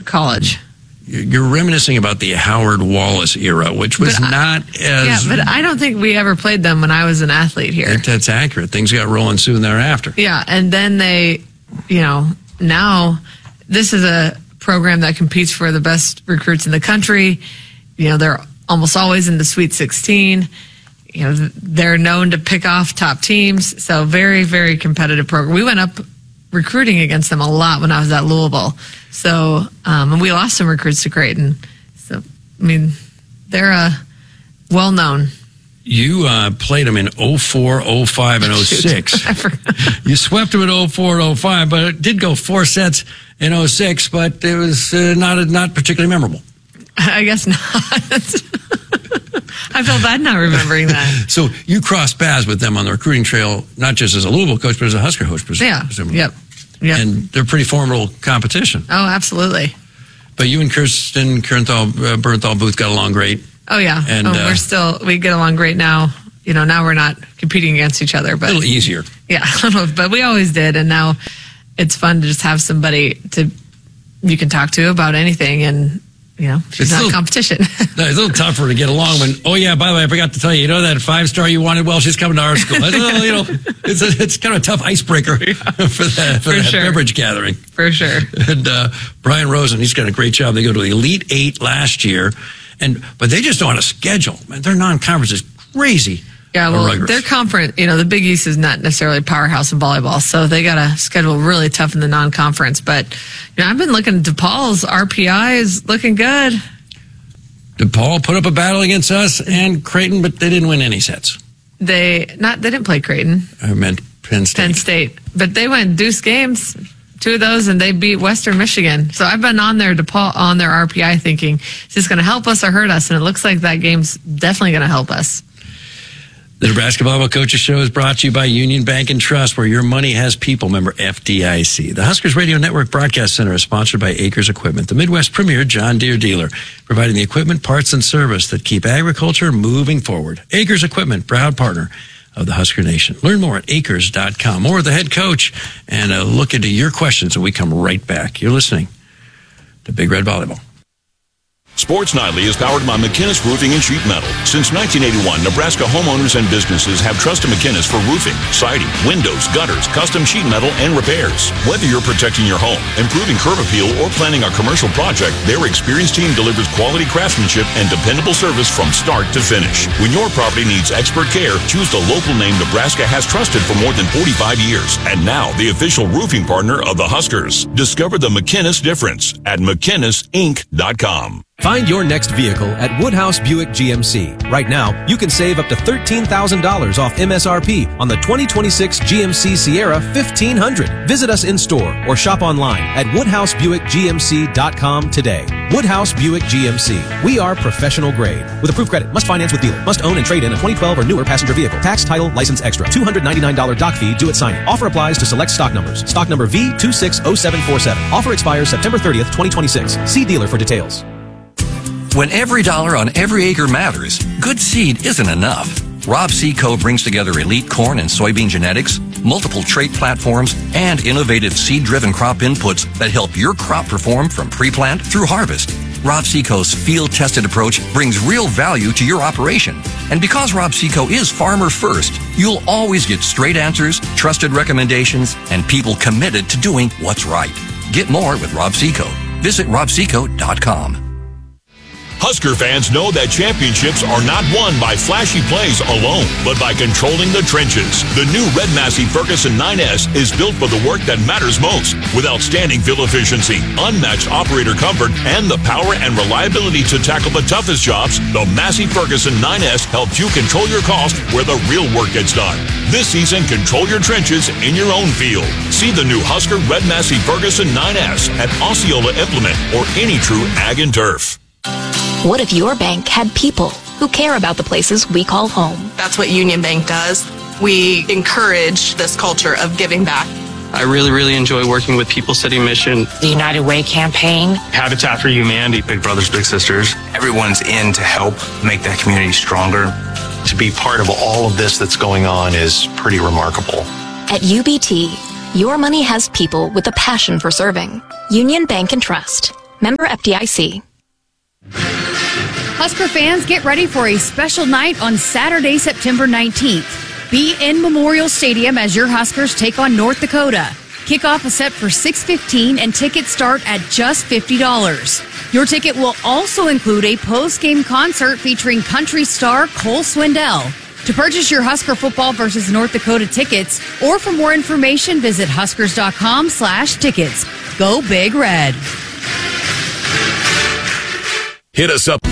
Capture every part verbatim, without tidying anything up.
college. You're reminiscing about the Howard Wallace era, which was but not I, as... Yeah, but I don't think we ever played them when I was an athlete here. That, that's accurate. Things got rolling soon thereafter. Yeah, and then they, you know, now this is a program that competes for the best recruits in the country. You know, they're almost always in the Sweet sixteen. You know, they're known to pick off top teams. So very, very competitive program. We went up recruiting against them a lot when I was at Louisville. So, um, and we lost some recruits to Creighton. So, I mean, they're uh, well known. You uh, played them in oh four, oh five, and oh six. I forgot. You swept them in oh four, oh five, but it did go four sets in oh six, but it was uh, not not particularly memorable. I guess not. I feel bad not remembering that. So you crossed paths with them on the recruiting trail, not just as a Louisville coach, but as a Husker coach, yeah. presumably. Yep. Yep. And they're pretty formidable competition. Oh, absolutely. But you and Kirsten Kernthal, uh, Bernthal Booth got along great. Oh, yeah. And oh, uh, we're still, we get along great now. You know, now we're not competing against each other. But a little easier. Yeah, but we always did. And now it's fun to just have somebody to you can talk to about anything. And, you know, she's it's not a little, competition. No, it's a little tougher to get along when, oh, yeah, by the way, I forgot to tell you, you know that five-star you wanted? Well, she's coming to our school. It's, a, you know, it's, a, it's kind of a tough icebreaker for that, for for that sure. beverage gathering. For sure. And uh, Brian Rosen, he's done a great job. They go to the Elite Eight last year, and but they just don't have a schedule. Man, their non-conference is crazy. Yeah, well, rigorous. their conference, you know, the Big East is not necessarily a powerhouse in volleyball, so they got to schedule really tough in the non-conference. But, you know, I've been looking at DePaul's R P I is looking good. DePaul put up a battle against us and Creighton, but they didn't win any sets. They not they didn't play Creighton. I meant Penn State. Penn State, but they went deuce games, two of those, and they beat Western Michigan. So I've been on their DePaul on their R P I thinking, is this going to help us or hurt us? And it looks like that game's definitely going to help us. The Nebraska Volleyball Coaches Show is brought to you by Union Bank and Trust, where your money has people. Member F D I C. The Huskers Radio Network Broadcast Center is sponsored by Acres Equipment, the Midwest premier John Deere dealer, providing the equipment, parts, and service that keep agriculture moving forward. Acres Equipment, proud partner of the Husker Nation. Learn more at acres dot com. More with the head coach and a look into your questions when we come right back. You're listening to Big Red Volleyball. Sports Nightly is powered by McInnes Roofing and Sheet Metal. Since nineteen eighty-one, Nebraska homeowners and businesses have trusted McInnes for roofing, siding, windows, gutters, custom sheet metal, and repairs. Whether you're protecting your home, improving curb appeal, or planning a commercial project, their experienced team delivers quality craftsmanship and dependable service from start to finish. When your property needs expert care, choose the local name Nebraska has trusted for more than forty-five years. And now, the official roofing partner of the Huskers. Discover the McInnes difference at McInnes Inc dot com. Find your next vehicle at Woodhouse Buick G M C. Right now, you can save up to thirteen thousand dollars off M S R P on the twenty twenty-six G M C Sierra fifteen hundred. Visit us in store or shop online at woodhouse buick g m c dot com today. Woodhouse Buick G M C. We are professional grade. With approved credit, must finance with dealer, must own and trade in a twenty twelve or newer passenger vehicle. Tax, title, license extra. two hundred ninety-nine dollars doc fee due at signing. Offer applies to select stock numbers. Stock number V two six zero seven four seven. Offer expires September thirtieth, twenty twenty-six. See dealer for details. When every dollar on every acre matters, good seed isn't enough. Rob Seco brings together elite corn and soybean genetics, multiple trait platforms, and innovative seed-driven crop inputs that help your crop perform from pre-plant through harvest. Rob Seco's field-tested approach brings real value to your operation. And because Rob Seco is farmer first, you'll always get straight answers, trusted recommendations, and people committed to doing what's right. Get more with Rob Seco. Visit rob seco dot com. Husker fans know that championships are not won by flashy plays alone, but by controlling the trenches. The new Red Massey Ferguson nine S is built for the work that matters most, with outstanding fuel efficiency, unmatched operator comfort, and the power and reliability to tackle the toughest jobs. The Massey Ferguson nine S helps you control your cost where the real work gets done. This season, control your trenches in your own field. See the new Husker Red Massey Ferguson nine S at Osceola Implement or any true Ag and Turf. What if your bank had people who care about the places we call home? That's what Union Bank does. We encourage this culture of giving back. I really, really enjoy working with People City Mission. The United Way campaign. Habitat for Humanity. Big Brothers Big Sisters. Everyone's in to help make that community stronger. To be part of all of this that's going on is pretty remarkable. At U B T, your money has people with a passion for serving. Union Bank and Trust. Member F D I C. Husker fans, get ready for a special night on Saturday, September nineteenth. Be in Memorial Stadium as your Huskers take on North Dakota. Kickoff is set for six fifteen and tickets start at just fifty dollars. Your ticket will also include a post-game concert featuring country star Cole Swindell. To purchase your Husker football versus North Dakota tickets, or for more information, visit huskers.com slash tickets. Go Big Red. Hit us up.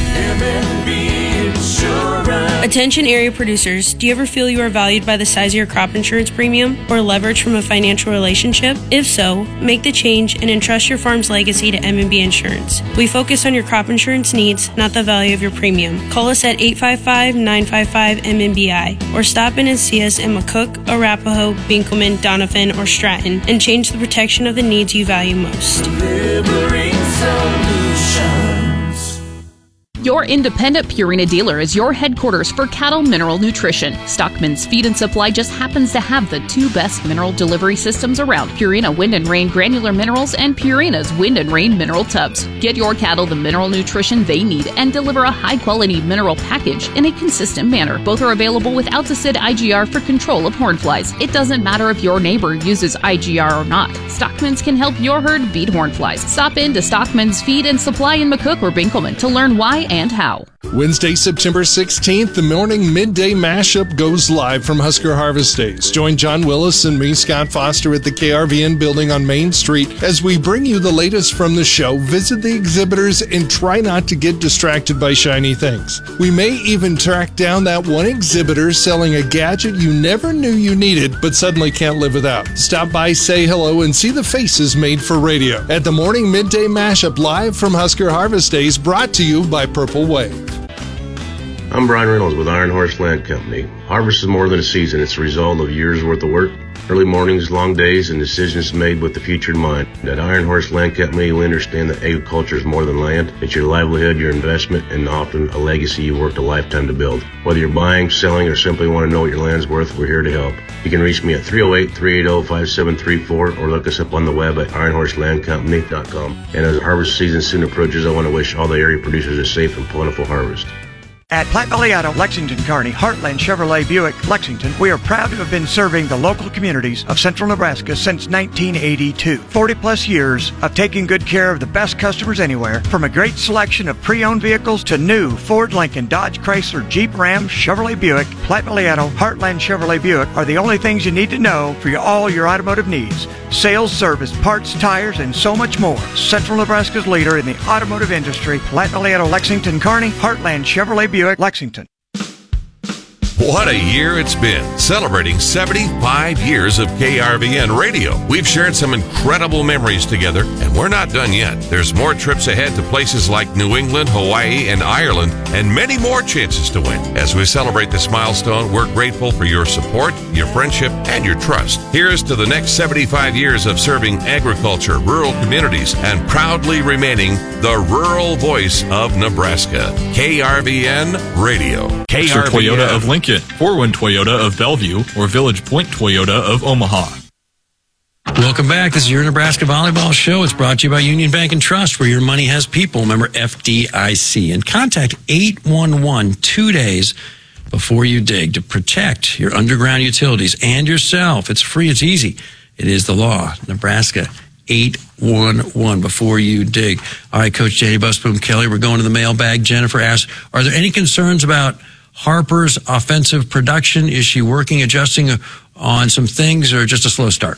Attention area producers, do you ever feel you are valued by the size of your crop insurance premium or leverage from a financial relationship? If so, make the change and entrust your farm's legacy to M and B Insurance. We focus on your crop insurance needs, not the value of your premium. Call us at eight five five, nine five five, M N B I or stop in and see us in McCook, Arapahoe, Binkelman, Donovan, or Stratton and change the protection of the needs you value most. Delivering solutions. Your independent Purina dealer is your headquarters for cattle mineral nutrition. Stockman's Feed and Supply just happens to have the two best mineral delivery systems around: Purina Wind and Rain granular minerals and Purina's Wind and Rain mineral tubs. Get your cattle the mineral nutrition they need and deliver a high-quality mineral package in a consistent manner. Both are available with Alticid I G R for control of horn flies. It doesn't matter if your neighbor uses I G R or not. Stockman's can help your herd beat horn flies. Stop in to Stockman's Feed and Supply in McCook or Binkelman to learn why and how. Wednesday, September sixteenth, the morning midday mashup goes live from Husker Harvest Days. Join John Willis and me, Scott Foster, at the K R V N building on Main Street as we bring you the latest from the show, visit the exhibitors, and try not to get distracted by shiny things. We may even track down that one exhibitor selling a gadget you never knew you needed but suddenly can't live without. Stop by, say hello, and see the faces made for radio at the morning midday mashup live from Husker Harvest Days, brought to you by Purple Wave. I'm Brian Reynolds with Iron Horse Land Company. Harvest is more than a season. It's the result of years' worth of work, early mornings, long days, and decisions made with the future in mind. At Iron Horse Land Company, we understand that agriculture is more than land. It's your livelihood, your investment, and often a legacy you worked a lifetime to build. Whether you're buying, selling, or simply want to know what your land's worth, we're here to help. You can reach me at three oh eight, three eight zero, five seven three four or look us up on the web at iron horse land company dot com. And as harvest season soon approaches, I want to wish all the area producers a safe and plentiful harvest. At Platte Valley Auto, Lexington, Kearney, Heartland Chevrolet Buick, Lexington, we are proud to have been serving the local communities of central Nebraska since nineteen eighty-two. forty plus years of taking good care of the best customers anywhere, from a great selection of pre-owned vehicles to new Ford, Lincoln, Dodge, Chrysler, Jeep, Ram, Chevrolet Buick. Platte Valley Auto, Heartland Chevrolet Buick are the only things you need to know for your, all your automotive needs. Sales, service, parts, tires, and so much more. Central Nebraska's leader in the automotive industry, Platte Valley Auto, Lexington, Kearney, Heartland Chevrolet Buick, Lexington. What a year it's been, celebrating seventy-five years of K R V N radio. We've shared some incredible memories together, and we're not done yet. There's more trips ahead to places like New England, Hawaii, and Ireland, and many more chances to win. As we celebrate this milestone, we're grateful for your support, your friendship, and your trust. Here's to the next seventy-five years of serving agriculture, rural communities, and proudly remaining the rural voice of Nebraska. K R V N Radio. K R V N. Toyota of Lincoln, Forwin Toyota of Bellevue, or Village Point Toyota of Omaha. Welcome back. This is your Nebraska Volleyball Show. It's brought to you by Union Bank and Trust, where your money has people. Remember F D I C. And contact eight one one two days before you dig to protect your underground utilities and yourself. It's free. It's easy. It is the law. Nebraska, eight one one before you dig. All right, Coach Jenny Busboom Kelly, we're going to the mailbag. Jennifer asks, are there any concerns about Harper's offensive production? Is she working, adjusting on some things, or just a slow start?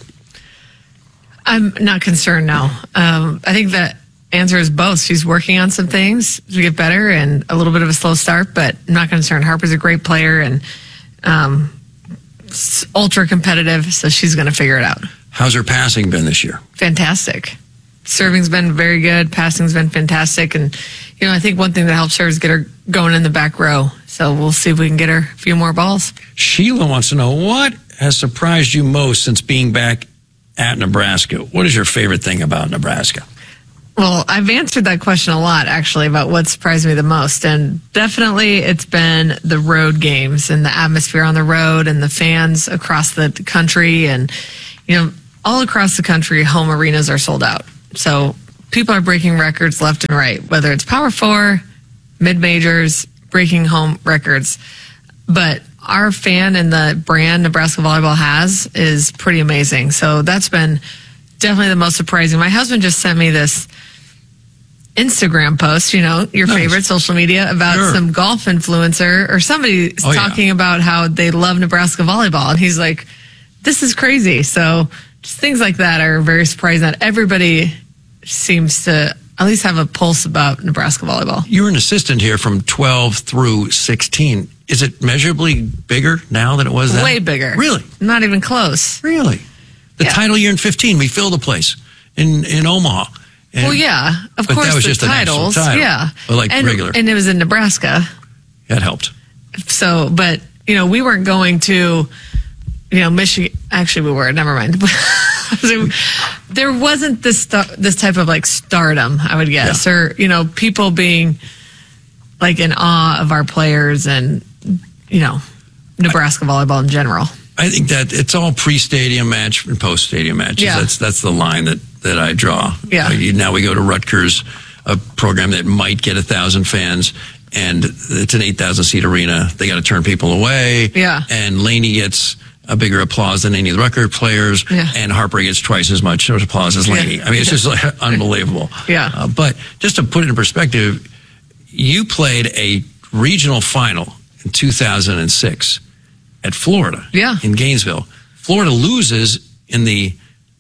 I'm not concerned now. Um, I think the answer is both. She's working on some things to get better and a little bit of a slow start, but I'm not concerned. Harper's a great player and um, ultra competitive, so she's going to figure it out. How's her passing been this year? Fantastic. Serving's been very good. Passing's been fantastic. And, you know, I think one thing that helps her is get her going in the back row. So we'll see if we can get her a few more balls. Sheila wants to know, what has surprised you most since being back at Nebraska? What is your favorite thing about Nebraska? Well, I've answered that question a lot, actually, about what surprised me the most. And definitely it's been the road games and the atmosphere on the road and the fans across the country. And, you know, all across the country, home arenas are sold out. So people are breaking records left and right, whether it's Power Four, mid-majors, breaking home records. But our fan and the brand Nebraska Volleyball has is pretty amazing. So that's been definitely the most surprising. My husband just sent me this Instagram post, you know, your nice. favorite social media, about sure. some golf influencer or somebody oh, talking yeah. about how they love Nebraska volleyball. And he's like, this is crazy. So just things like that are very surprising that everybody seems to at least have a pulse about Nebraska volleyball. You were an assistant here from twelve through sixteen. Is it measurably bigger now than it was then? Way bigger. Really? Not even close. Really? The yeah. title year in fifteen, we filled a place in, in Omaha. And, well, yeah, of but course, that was the just titles, a national title, yeah, but like and, regular, and it was in Nebraska. That helped. So, but you know, we weren't going to, you know, Michigan. Actually, we were. Never mind. There wasn't this stu- this type of like stardom, I would guess, yeah. or you know, people being like in awe of our players and you know, Nebraska I, volleyball in general. I think that it's all pre-stadium match and post-stadium matches. Yeah. That's that's the line that, that I draw. Yeah. Like now we go to Rutgers, a program that might get a thousand fans, and it's an eight thousand seat arena. They got to turn people away. Yeah. And Laney gets a bigger applause than any of the Rutgers players, yeah. and Harper gets twice as much applause as Laney. Yeah. I mean, it's just like unbelievable. Yeah. Uh, but just to put it in perspective, you played a regional final in two thousand six at Florida. Yeah. In Gainesville. Florida loses in the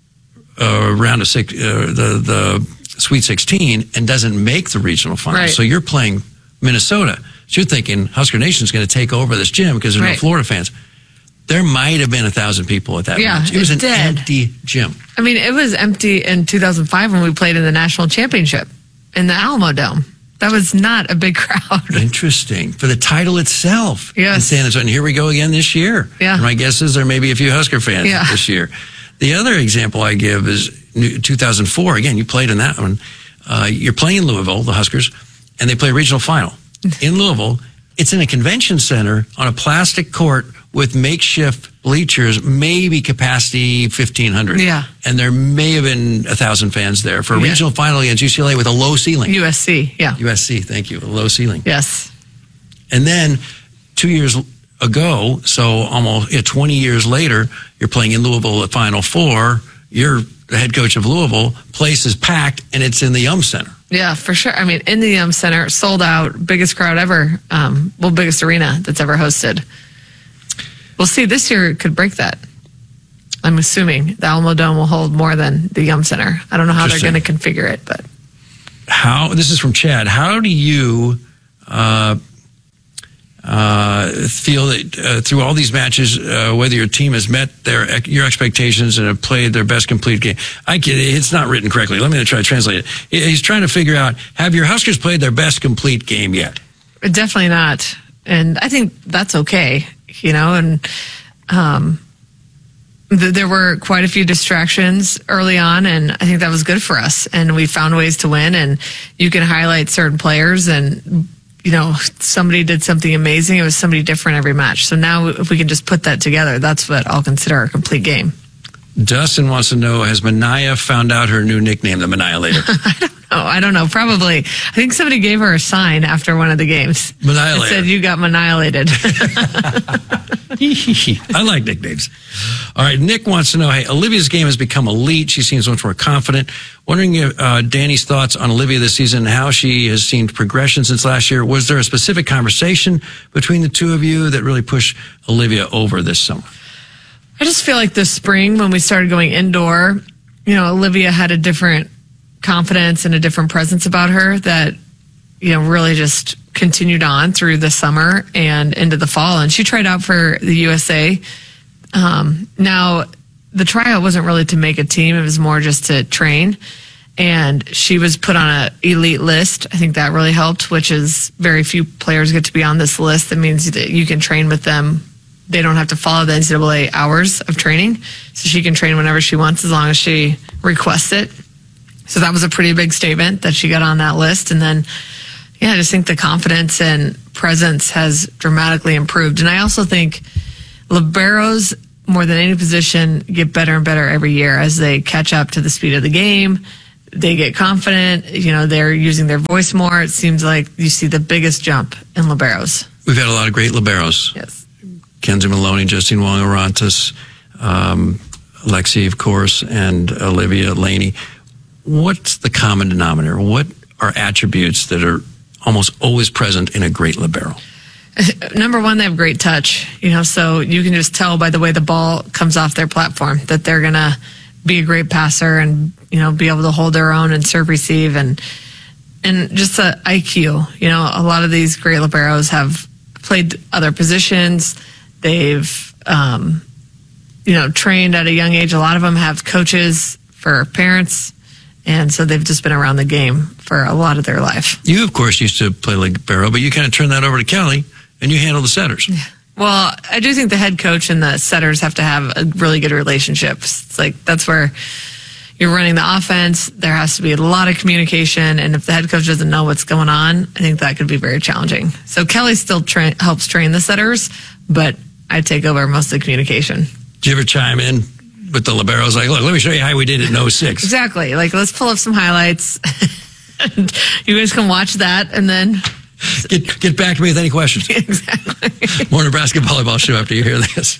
uh, round of six, uh, the the Sweet sixteen, and doesn't make the regional final. Right. So you're playing Minnesota. So you're thinking Husker Nation's going to take over this gym because there's right. no Florida fans. There might have been a thousand people at that yeah, match. It was an did. empty gym. I mean, it was empty in two thousand five when we played in the national championship in the Alamo Dome. That was not a big crowd. Interesting. For the title itself. Yes. In San Antonio. And here we go again this year. Yeah. And my guess is there may be a few Husker fans yeah. this year. The other example I give is two thousand four. Again, you played in that one. Uh, you're playing Louisville, the Huskers, and they play a regional final in Louisville. It's in a convention center on a plastic court with makeshift bleachers, maybe capacity fifteen hundred. Yeah. And there may have been a thousand fans there for a yeah. regional final against U C L A with a low ceiling. U S C, yeah. U S C, thank you, a low ceiling. Yes. And then two years ago, so almost yeah, twenty years later, you're playing in Louisville at Final Four. You're the head coach of Louisville. Place is packed, and it's in the Yum Center. Yeah, for sure. I mean, in the Yum Center, sold out, biggest crowd ever. Um, well, biggest arena that's ever hosted. We'll see. This year could break that. I'm assuming the Alamo Dome will hold more than the Yum Center. I don't know how they're going to configure it, but how? This is from Chad. How do you uh, uh, feel that uh, through all these matches, uh, whether your team has met their your expectations and have played their best complete game? I get it. It's not written correctly. Let me try to translate it. He's trying to figure out: have your Huskers played their best complete game yet? Definitely not. And I think that's okay. You know, and um, th- there were quite a few distractions early on, and I think that was good for us. And we found ways to win, and you can highlight certain players, and, you know, somebody did something amazing. It was somebody different every match. So now if we can just put that together, that's what I'll consider a complete game. Dustin wants to know, has Mania found out her new nickname, the Maniator? I don't know. I don't know. Probably. I think somebody gave her a sign after one of the games. Maniator. It said, you got maniated. I like nicknames. All right. Nick wants to know, hey, Olivia's game has become elite. She seems much more confident. Wondering if uh, Danny's thoughts on Olivia this season, how she has seen progression since last year. Was there a specific conversation between the two of you that really pushed Olivia over this summer? I just feel like this spring when we started going indoor, you know, Olivia had a different confidence and a different presence about her that, you know, really just continued on through the summer and into the fall. And she tried out for the U S A. Um, now, the tryout wasn't really to make a team. It was more just to train. And she was put on an elite list. I think that really helped, which is very few players get to be on this list. That means that you can train with them. They don't have to follow the N C double A hours of training, so she can train whenever she wants as long as she requests it. So that was a pretty big statement that she got on that list. And then, yeah, I just think the confidence and presence has dramatically improved. And I also think liberos, more than any position, get better and better every year as they catch up to the speed of the game. they get confident. You know, they're using their voice more. It seems like you see the biggest jump in liberos. We've had a lot of great liberos. Yes. Kenzie Maloney, Justine Wong-Orantes, um, Lexi, of course, and Olivia Laney. What's the common denominator? What are attributes that are almost always present in a great libero? Number one, they have great touch. You know, so you can just tell by the way the ball comes off their platform that they're going to be a great passer and, you know, be able to hold their own and serve, receive, and and just the I Q. You know, a lot of these great liberos have played other positions. They've, um, you know, trained at a young age. A lot of them have coaches for parents. And so they've just been around the game for a lot of their life. You, of course, used to play libero, but you kind of turned that over to Kelly, and you handle the setters. Yeah. Well, I do think the head coach and the setters have to have a really good relationship. It's like that's where you're running the offense. There has to be a lot of communication, and if the head coach doesn't know what's going on, I think that could be very challenging. So Kelly still tra- helps train the setters, but I take over most of the communication. Do you ever chime in with the liberos? Like, look, let me show you how we did it in oh six. Exactly. Like, let's pull up some highlights. You guys can watch that, and then Get get back to me with any questions. Exactly. More Nebraska Volleyball Show after you hear this.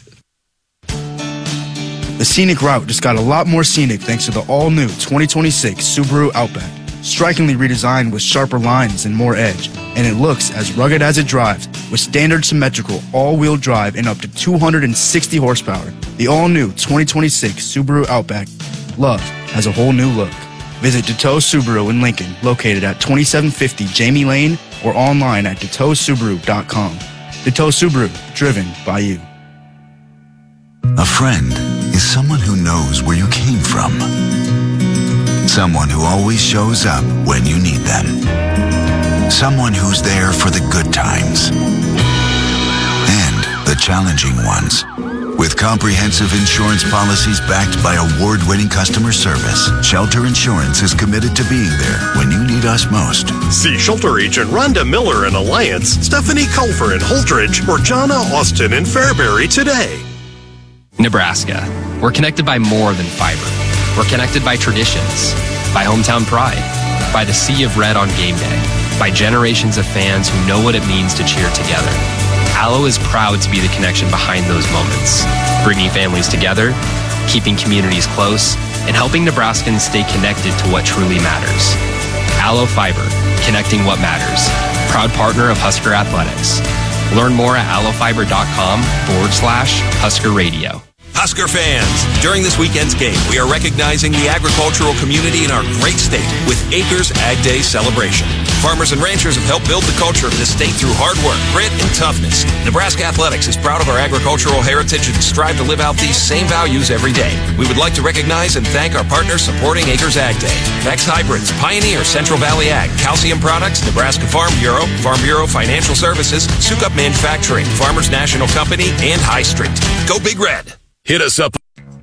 The scenic route just got a lot more scenic thanks to the all-new twenty twenty-six Subaru Outback. Strikingly redesigned with sharper lines and more edge, and it looks as rugged as it drives with standard symmetrical all-wheel drive and up to two hundred sixty horsepower. The all-new twenty twenty-six Subaru Outback. Love has a whole new look. Visit Deteau Subaru in Lincoln, located at twenty-seven fifty Jamie Lane, or online at deteau subaru dot com. Deteau Subaru, driven by you. A friend is someone who knows where you came from. Someone who always shows up when you need them. Someone who's there for the good times and the challenging ones. With comprehensive insurance policies backed by award-winning customer service, Shelter Insurance is committed to being there when you need us most. See Shelter Agent Rhonda Miller in Alliance, Stephanie Culver in Holdridge, or Jonna Austin in Fairbury today. Nebraska. We're connected by more than fiber. We're connected by traditions, by hometown pride, by the sea of red on game day, by generations of fans who know what it means to cheer together. Allo is proud to be the connection behind those moments, bringing families together, keeping communities close, and helping Nebraskans stay connected to what truly matters. Allo Fiber, connecting what matters. Proud partner of Husker Athletics. Learn more at allofiber.com forward slash Husker Radio. Husker fans, during this weekend's game, we are recognizing the agricultural community in our great state with Acres Ag Day celebration. Farmers and ranchers have helped build the culture of this state through hard work, grit, and toughness. Nebraska Athletics is proud of our agricultural heritage and strive to live out these same values every day. We would like to recognize and thank our partners supporting Acres Ag Day. Vex Hybrids, Pioneer, Central Valley Ag, Calcium Products, Nebraska Farm Bureau, Farm Bureau Financial Services, Sukup Manufacturing, Farmers National Company, and High Street. Go Big Red. Hit us up.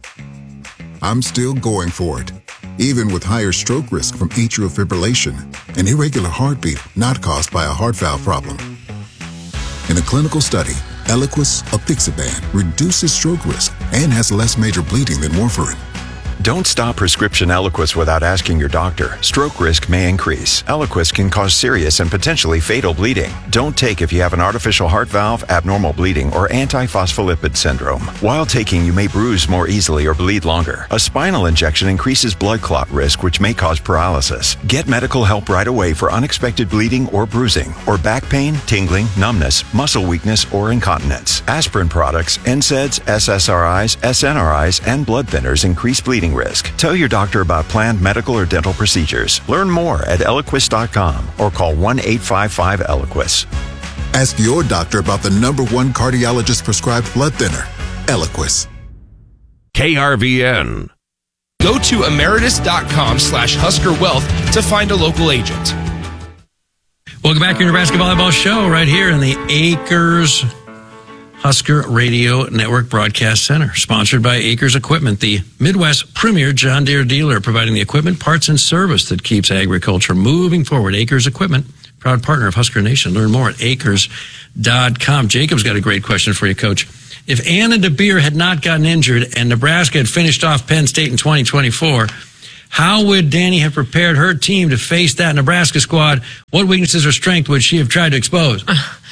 I'm still going for it, even with higher stroke risk from atrial fibrillation, an irregular heartbeat not caused by a heart valve problem. In a clinical study, Eliquis apixaban reduces stroke risk and has less major bleeding than warfarin. Don't stop prescription Eliquis without asking your doctor. Stroke risk may increase. Eliquis can cause serious and potentially fatal bleeding. Don't take if you have an artificial heart valve, abnormal bleeding, or antiphospholipid syndrome. While taking, you may bruise more easily or bleed longer. A spinal injection increases blood clot risk, which may cause paralysis. Get medical help right away for unexpected bleeding or bruising, or back pain, tingling, numbness, muscle weakness, or incontinence. Aspirin products, N SAIDs, S S R Is, S N R Is, and blood thinners increase bleeding risk. Tell your doctor about planned medical or dental procedures. Learn more at eliquis dot com or call one eight five five Eliquis. Ask your doctor about the number one cardiologist prescribed blood thinner, Eliquis. K R V N. Go to emeritus.com slash Husker Wealth to find a local agent. Welcome back to your Nebraska Volleyball Show right here in the Acres Husker Radio Network Broadcast Center, sponsored by Acres Equipment, the Midwest premier John Deere dealer, providing the equipment, parts, and service that keeps agriculture moving forward. Acres Equipment, proud partner of Husker Nation. Learn more at acres dot com. Jacob's got a great question for you, Coach. If Anna DeBeer had not gotten injured and Nebraska had finished off Penn State in twenty twenty-four, How would Danny have prepared her team to face that Nebraska squad? What weaknesses or strength would she have tried to expose?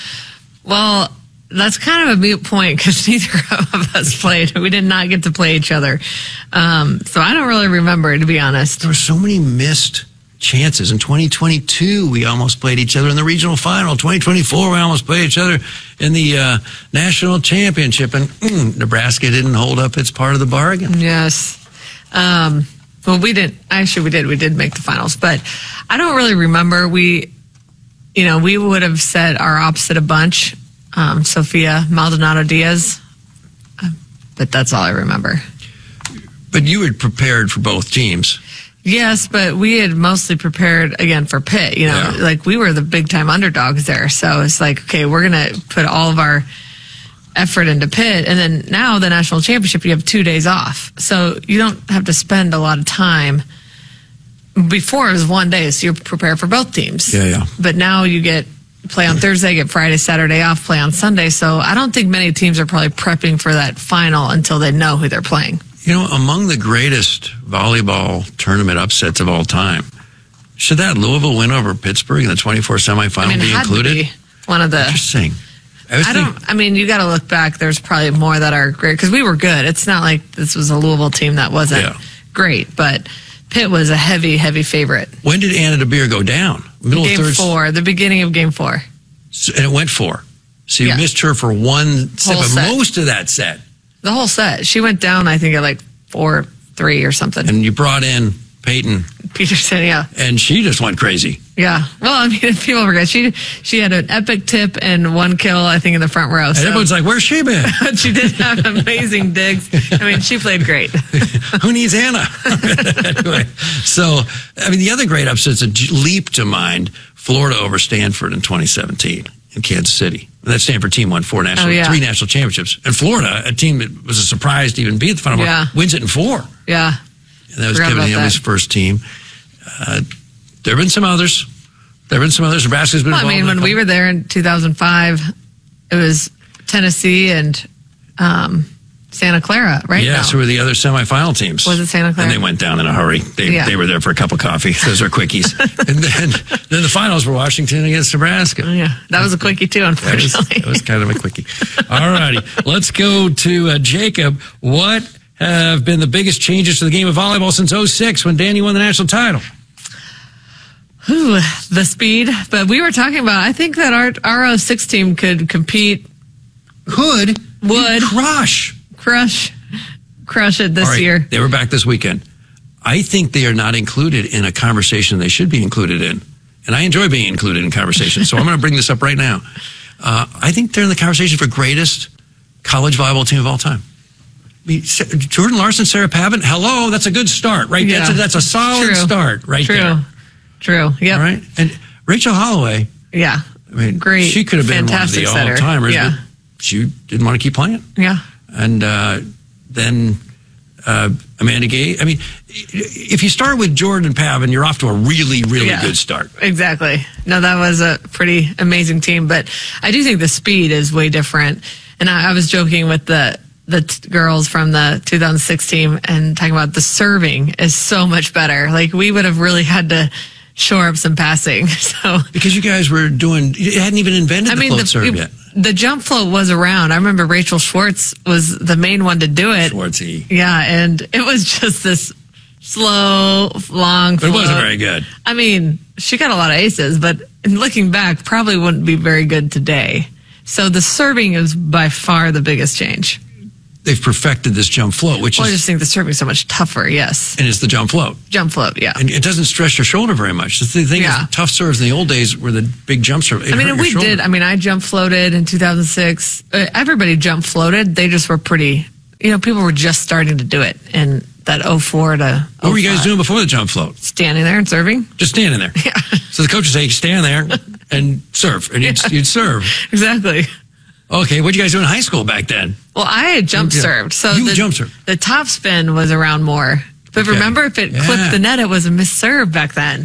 Well, that's kind of a moot point because neither of us played. We did not get to play each other. Um, so I don't really remember, to be honest. There were so many missed chances. In twenty twenty-two, we almost played each other in the regional final. twenty twenty-four, we almost played each other in the uh, national championship. And mm, Nebraska didn't hold up its part of the bargain. Yes. Um, well, we didn't. Actually, we did. We did make the finals. But I don't really remember. We, you know, we would have said our opposite a bunch. Um, Sophia Maldonado Diaz. But that's all I remember. But you had prepared for both teams. Yes, but we had mostly prepared, again, for Pitt. You know, Yeah. like we were the big-time underdogs there. So it's like, okay, we're going to put all of our effort into Pitt. And then now the national championship, you have two days off. So you don't have to spend a lot of time. Before it was one day, so you're prepared for both teams. Yeah, yeah. But now you get play on Thursday, get Friday, Saturday off, play on Sunday. So I don't think many teams are probably prepping for that final until they know who they're playing. You know, among the greatest volleyball tournament upsets of all time, should that Louisville win over Pittsburgh in the twenty-four semifinal I mean, it be had to included? be one of the. Interesting. I, was I think- don't. I mean, you got to look back. There's probably more that are great because we were good. It's not like this was a Louisville team that wasn't Yeah. great, but Pitt was a heavy, heavy favorite. When did Anna DeBeer go down? Middle Game of third, four, the beginning of game four. So- and it went four. So you Yeah. missed her for one set, Whole but set. most of that set. The whole set. She went down, I think, at like four, three or something. And you brought in Peyton, Peterson, yeah. and she just went crazy. Yeah. Well, I mean, people forget. She she had an epic tip and one kill, I think, in the front row. And So. everyone's like, where's she been? But she did have amazing digs. I mean, she played great. Who needs Anna? Anyway, so, I mean, the other great upsets that j- leap to mind, Florida over Stanford in twenty seventeen in Kansas City. That Stanford team won four national, Oh, yeah. three national championships. And Florida, a team that was a surprise to even be at the Final Four, Yeah. wins it in four. Yeah. And that was Forgot Kevin about Hamley's that. first team. Uh, there have been some others. There have been some others. Nebraska's been Well, I involved mean, in when a we couple. were there in two thousand five, it was Tennessee and um, Santa Clara, right? Yes, No. who were the other semifinal teams? Was it Santa Clara? And they went down in a hurry. They Yeah. they were there for a cup of coffee. Those are quickies. and then then the finals were Washington against Nebraska. Yeah, that was a quickie too, That was, unfortunately. that was kind of a quickie. All righty, let's go to uh, Jacob. What have been the biggest changes to the game of volleyball since oh six when Danny won the national title? Ooh, the speed. But we were talking about, I think that our our oh six team could compete. Could. Would. Crush. Crush. Crush it this All right, year. They were back this weekend. I think they are not included in a conversation they should be included in. And I enjoy being included in conversations, so I'm going to bring this up right now. Uh, I think they're in the conversation for greatest college volleyball team of all time. I mean, Sa- Jordan Larson, Sarah Pavin, hello, that's a good start, right? Yeah. That's, a, that's a solid True. start right True. there. True. Yep. All right? And Rachel Holloway, Yeah. I mean, Great. she could have been Fantastic one of the setter. all-timers, Yeah. but she didn't want to keep playing. Yeah. And uh, then uh, Amanda Gay. I mean, if you start with Jordan Pavin, you're off to a really, really Yeah. good start. Exactly. No, that was a pretty amazing team, but I do think the speed is way different. And I, I was joking with the the t- girls from the two thousand six team and talking about the serving is so much better. Like we would have really had to shore up some passing. So Because you guys were doing, you hadn't even invented I the mean, float the, serve it- yet. the jump float was around. I remember Rachel Schwartz was the main one to do it. Schwartzy. Yeah, and it was just this slow, long But it wasn't float. very good. I mean, she got a lot of aces, but in looking back, probably wouldn't be very good today. So the serving is by far the biggest change. They've perfected this jump float, which Well, I is, just think the serving is so much tougher, yes. and it's the jump float. Jump float, yeah. And it doesn't stress your shoulder very much. The thing Yeah. is, tough serves in the old days were the big jump serve. It I mean, hurt and your we shoulder. did. I mean, I jump floated in two thousand six. Uh, everybody jump floated. They just were pretty, you know, people were just starting to do it in that oh four to What were you guys oh five. doing before the jump float? Standing there and serving. Just standing there. Yeah. So the coach would say, stand there and serve. And you'd, Yeah. you'd serve. Exactly. Okay, what did you guys do in high school back then? Well, I had jump Yeah. served. So You the, jump served. the top spin was around more. But Okay. remember, if it Yeah. clipped the net, it was a missed serve back then.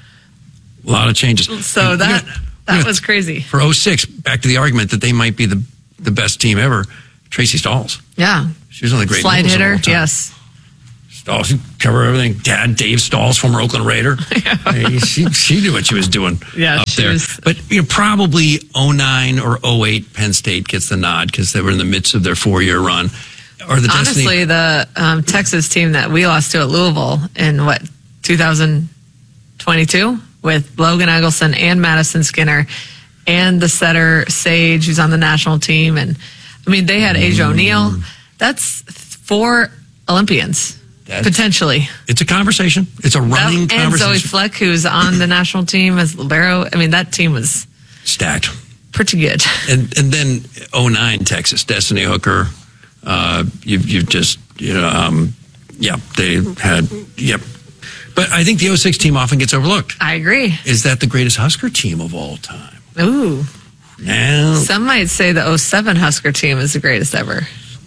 A lot of changes. So And that we're gonna- that we're gonna- was crazy. For oh six, back to the argument that they might be the the best team ever, Tracy Stalls. Yeah. She was one of the great Slide middles of hitter, all time. yes. Oh, she covered everything. Dad, Dave Stalls, former Oakland Raider. Yeah. Hey, she, she knew what she was doing yeah, up she there. Was... But you know, probably oh nine or oh eight, Penn State gets the nod because they were in the midst of their four-year run. Or the Honestly, Destiny... the um, Texas team that we lost to at Louisville in, what, two thousand twenty-two? With Logan Eggleston and Madison Skinner and the setter Sage, who's on the national team. And, I mean, they had Asia O'Neal. That's four Olympians. That's, potentially. It's a conversation. It's a running that, conversation. And Zoe Fleck, who's on the national team as libero. I mean, that team was stacked. Pretty good. And and then oh nine Texas, Destiny Hooker. Uh, you've, you've just, you know, um, yeah, they had, yep. But I think the oh six team often gets overlooked. I agree. Is that the greatest Husker team of all time? Ooh. Now, some might say the oh seven Husker team is the greatest ever.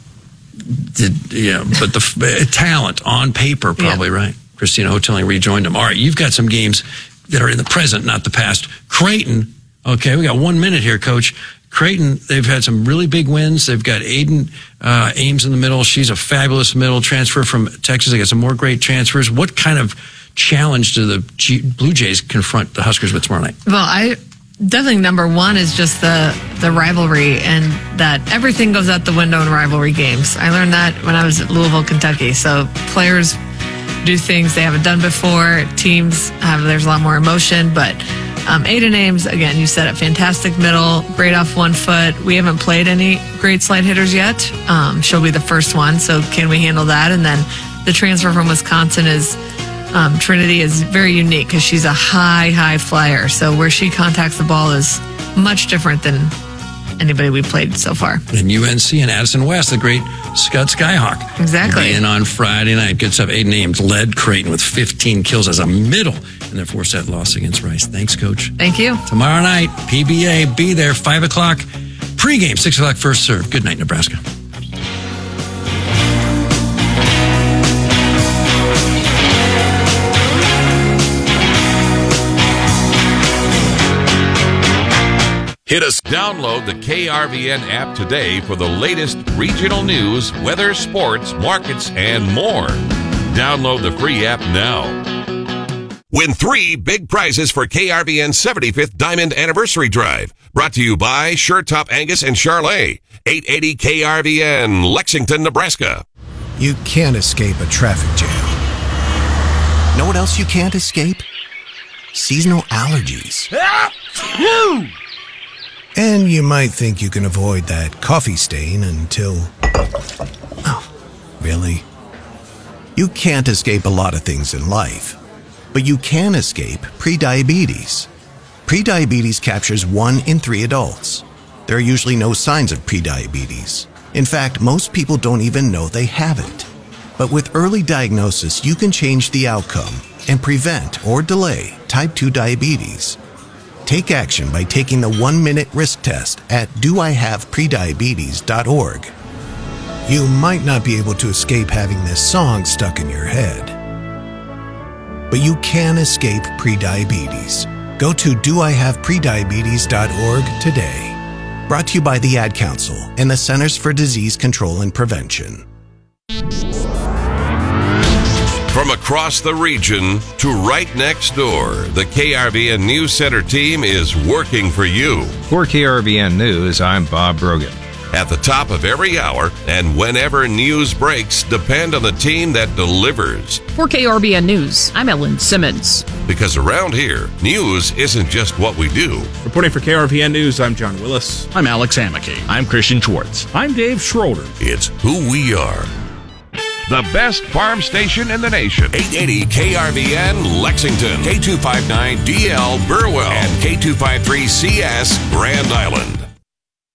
Did, yeah, but the uh, talent on paper, probably yeah. right. Christina Hoteling rejoined them. All right, you've got some games that are in the present, not the past. Creighton, okay, we got one minute here, Coach. Creighton, they've had some really big wins. They've got Aiden uh, Ames in the middle. She's a fabulous middle transfer from Texas. They got some more great transfers. What kind of challenge do the G- Blue Jays confront the Huskers with tomorrow night? Well, I definitely number one is just the the rivalry and that everything goes out the window in rivalry games. I learned that when I was at Louisville, Kentucky. So players do things they haven't done before. Teams have, there's a lot more emotion, but um, Aiden Ames, again, you said it, fantastic middle, great off one foot. We haven't played any great slide hitters yet. Um, she'll be the first one, so can we handle that? And then the transfer from Wisconsin is um, Trinity is very unique because she's a high, high flyer. So where she contacts the ball is much different than anybody we played so far. And U N C and Addison West, the great Scott Skyhawk. Exactly. And on Friday night, good stuff. Aiden Ames led Creighton with fifteen kills as a middle in their four-set loss against Rice. Thanks, Coach. Thank you. Tomorrow night, P B A, be there, five o'clock. Pre-game, six o'clock first serve. Good night, Nebraska. Hit us. Download the K R V N app today for the latest regional news, weather, sports, markets, and more. Download the free app now. Win three big prizes for K R V N's seventy-fifth Diamond Anniversary Drive. Brought to you by Shirt Top Angus and Charlet. eight eighty K R V N, Lexington, Nebraska. You can't escape a traffic jam. Know what else you can't escape? Seasonal allergies. Ah! And you might think you can avoid that coffee stain until... Oh, really? You can't escape a lot of things in life, but you can escape prediabetes. Prediabetes captures one in three adults. There are usually no signs of prediabetes. In fact, most people don't even know they have it. But with early diagnosis, you can change the outcome and prevent or delay type two diabetes. Take action by taking the one-minute risk test at do I have prediabetes dot org. You might not be able to escape having this song stuck in your head, but you can escape prediabetes. Go to do I have prediabetes dot org today. Brought to you by the Ad Council and the Centers for Disease Control and Prevention. From across the region to right next door, the K R V N News Center team is working for you. For K R V N News, I'm Bob Brogan. At the top of every hour and whenever news breaks, depend on the team that delivers. For K R V N News, I'm Ellen Simmons. Because around here, news isn't just what we do. Reporting for K R V N News, I'm John Willis. I'm Alex Amaki. I'm Christian Schwartz. I'm Dave Schroeder. It's who we are. The best farm station in the nation. eight eighty K R V N Lexington, K two fifty-nine D L Burwell, and K two fifty-three C S Grand Island.